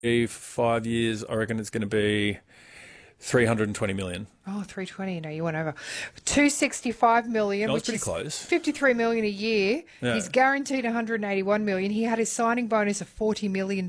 5 years, I reckon it's going to be 320 million. Oh, 320. No, you went over. 265 million, That was which pretty is close. 53 million a year. Yeah. He's guaranteed 181 million. He had his signing bonus of $40 million.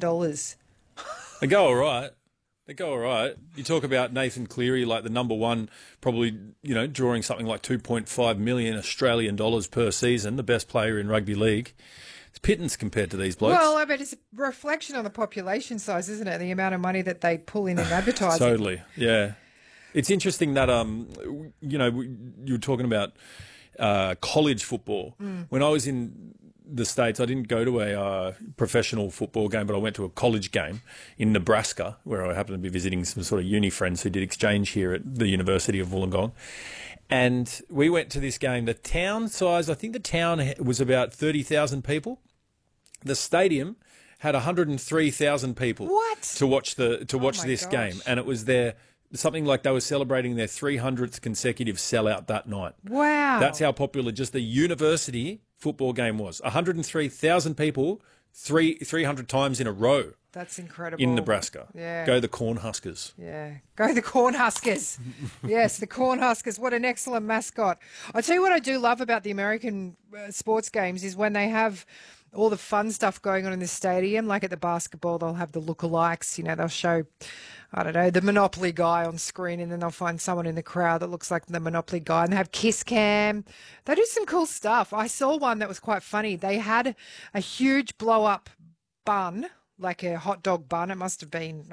They go all right. They go all right. You talk about Nathan Cleary, like the number one, probably, drawing something like 2.5 million Australian dollars per season, the best player in rugby league. It's pittance compared to these blokes. Well, I mean, it's a reflection on the population size, isn't it? The amount of money that they pull in advertising. Totally, yeah. It's interesting that, you were talking about college football. When I was in the States, I didn't go to a professional football game, but I went to a college game in Nebraska, where I happened to be visiting some sort of uni friends who did exchange here at the University of Wollongong. And we went to this game. The town size, I think the town was about 30,000 people. The stadium had 103,000 people to watch this game, and it was something like they were celebrating their 300th consecutive sellout that night. Wow. That's how popular just the university football game was. 103,000 people, 300 times in a row. That's incredible. In Nebraska. Yeah. Go the Cornhuskers. Yeah. Go the Cornhuskers. Yes, the Cornhuskers. What an excellent mascot. I'll tell you what I do love about the American sports games is when they have all the fun stuff going on in the stadium, like at the basketball, they'll have the lookalikes. They'll show, I don't know, the Monopoly guy on screen, and then they'll find someone in the crowd that looks like the Monopoly guy, and they have Kiss Cam. They do some cool stuff. I saw one that was quite funny. They had a huge blow-up bun, like a hot dog bun. It must have been,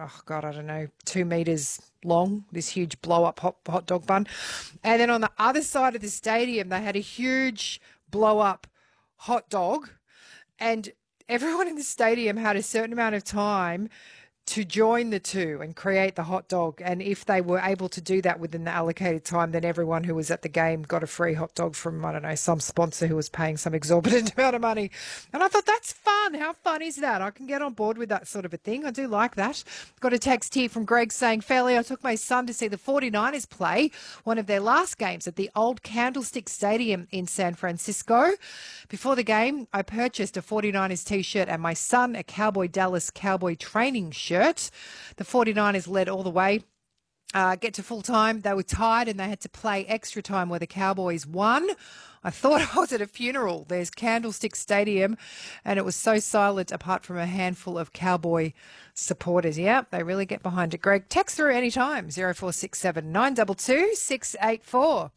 2 meters long, this huge blow-up hot dog bun. And then on the other side of the stadium, they had a huge blow-up hot dog. And everyone in the stadium had a certain amount of time to join the two and create the hot dog. And if they were able to do that within the allocated time, then everyone who was at the game got a free hot dog from, some sponsor who was paying some exorbitant amount of money. And I thought, that's fun. How fun is that? I can get on board with that sort of a thing. I do like that. Got a text here from Greg saying, Fairly, I took my son to see the 49ers play one of their last games at the old Candlestick Stadium in San Francisco. Before the game, I purchased a 49ers t-shirt and my son a Dallas Cowboy training shirt. The 49ers led all the way. Get to full time. They were tired and they had to play extra time where the Cowboys won. I thought I was at a funeral. There's Candlestick Stadium and it was so silent apart from a handful of Cowboy supporters. Yeah, they really get behind it. Greg, text through anytime, 0467 922 684.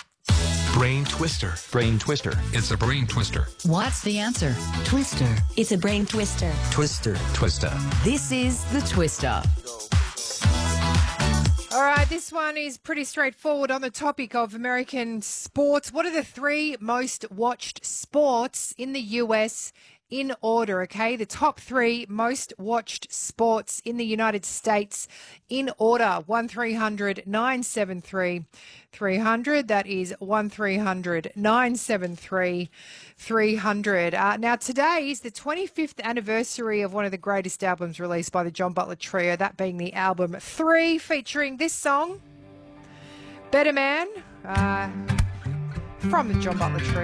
Brain twister. Brain twister. It's a brain twister. What's the answer? Twister. It's a brain twister. Twister. Twister. This is the Twister. All right, this one is pretty straightforward on the topic of American sports. What are the 3 most watched sports in the US in order, okay? The top 3 most watched sports in the United States in order. 1300 973 300. That is 1300 973 300. Now, today is the 25th anniversary of one of the greatest albums released by the John Butler Trio, that being the album 3, featuring this song, Better Man, from the John Butler Trio.